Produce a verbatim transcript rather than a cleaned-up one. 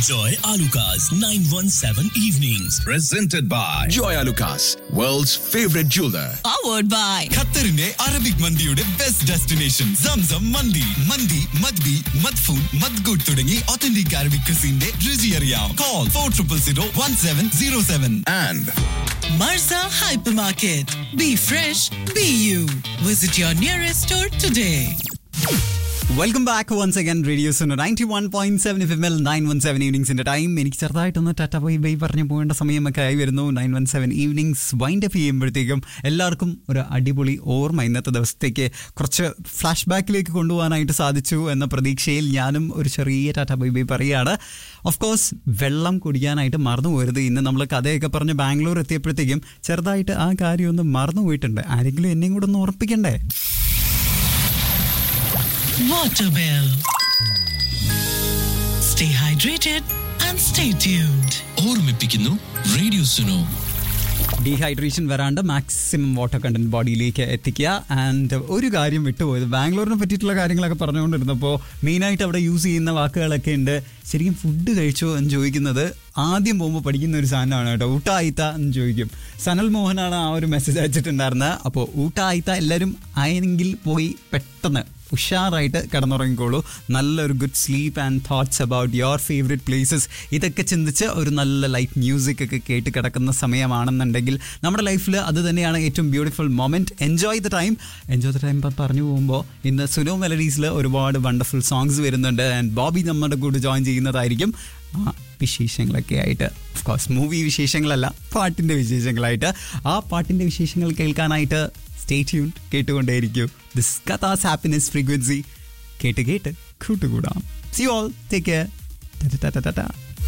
Enjoy Alucard's nine one seven evenings. Presented by Joy Alucard, world's favorite jeweler. Powered by ഖത്തറിന്റെ Arabic മന്തിയുടെ best destination Zamzam മന്തി. മന്തി മദ്ബി മദ്ഫൂൻ മദ്ഗുഡ് തുടങ്ങി authentic Arabic ക്രിസിന്റെ രുചി അറിയാം. Call four triple zero one seven zero seven. And Marza Hypermarket. Be fresh, be you. Visit your nearest store today. Welcome back once again radio Suno ninety one point seven F M L nine one seven ഈവനിങ്സിന്റെ time. എനിക്ക് ചെറുതായിട്ടൊന്ന് Tata bye bye പറഞ്ഞു പോകേണ്ട സമയമൊക്കെ ആയി വരുന്നു. Nine one seven evenings wind up ചെയ്യുമ്പോഴത്തേക്കും എല്ലാവർക്കും ഒരു അടിപൊളി ഓർമ്മ ഇന്നത്തെ ദിവസത്തേക്ക് കുറച്ച് ഫ്ലാഷ് ബാക്കിലേക്ക് കൊണ്ടുപോകാനായിട്ട് സാധിച്ചു എന്ന പ്രതീക്ഷയിൽ ഞാനും ഒരു ചെറിയ ടാറ്റ ബൈ ബൈ പറയുകയാണ്. ഓഫ് കോഴ്സ് വെള്ളം കുടിക്കാനായിട്ട് മറന്നു പോകരുത്. ഇന്ന് നമ്മൾ കഥയൊക്കെ പറഞ്ഞ് ബാംഗ്ലൂർ എത്തിയപ്പോഴത്തേക്കും ചെറുതായിട്ട് ആ കാര്യം ഒന്ന് മറന്നു പോയിട്ടുണ്ട്. ആരെങ്കിലും എന്നെയും കൂടെ ഒന്ന് ഉറപ്പിക്കണ്ടേ? Waterwell. Stay hydrated and stay tuned. ഓർമ്മിപ്പിക്കുന്നു റേഡിയോ സുനോ. ഡീഹൈഡ്രേഷൻ വരാണ്ട് മാക്സിമം വാട്ടർ കണ്ടന്റ് ബോഡിയിലേക്ക് എത്തിക്കുക. ആൻഡ് ഒരു കാര്യം വിട്ടുപോയത്, ബാംഗ്ലൂരിനെ പറ്റിയിട്ടുള്ള കാര്യങ്ങളൊക്കെ പറഞ്ഞുകൊണ്ടിരുന്നപ്പോൾ മെയിനായിട്ട് അവിടെ യൂസ് ചെയ്യുന്ന വാക്കുകളൊക്കെ ഉണ്ട്. ശരിക്കും ഫുഡ് കഴിച്ചോ എന്ന് ചോദിക്കുന്നത് ആദ്യം പോകുമ്പോൾ പഠിക്കുന്ന ഒരു സാധനമാണ് കേട്ടോ. ഊട്ടായിത്ത എന്ന് ചോദിക്കും. സനൽ മോഹനാണ് ആ ഒരു മെസ്സേജ് അയച്ചിട്ടുണ്ടായിരുന്നത്. അപ്പോൾ ഊട്ടായിത്ത എല്ലാവരും ആയെങ്കിൽ പോയി പെട്ടെന്ന് ഉഷാറായിട്ട് കിടന്നുറങ്ങിക്കോളൂ. നല്ലൊരു good sleep and thoughts about your favourite places ഇതൊക്കെ ചിന്തിച്ച് ഒരു നല്ല ലൈറ്റ് മ്യൂസിക് ഒക്കെ കേട്ട് കിടക്കുന്ന സമയമാണെന്നുണ്ടെങ്കിൽ നമ്മുടെ ലൈഫിൽ അത് തന്നെയാണ് ഏറ്റവും beautiful moment. Enjoy the time. Enjoy the time ഇപ്പം പറഞ്ഞു പോകുമ്പോൾ ഇന്ന് സുനോ മെലഡീസിൽ ഒരുപാട് വണ്ടർഫുൾ സോങ്സ് വരുന്നുണ്ട്. ആൻഡ് ബോബി നമ്മുടെ കൂടെ ജോയിൻ ചെയ്യുന്നതായിരിക്കും ആ വിശേഷങ്ങളൊക്കെ ആയിട്ട്. ഓഫ് കോഴ്സ് മൂവി വിശേഷങ്ങളല്ല, പാട്ടിൻ്റെ വിശേഷങ്ങളായിട്ട്. ആ പാട്ടിൻ്റെ വിശേഷങ്ങൾ കേൾക്കാനായിട്ട് stay tuned, കേട്ടുകൊണ്ടേയിരിക്കും. This കഥാസ് happiness frequency. കേട്ട് കേട്ട് കൂട്ടുകൂടാം. See all, take care.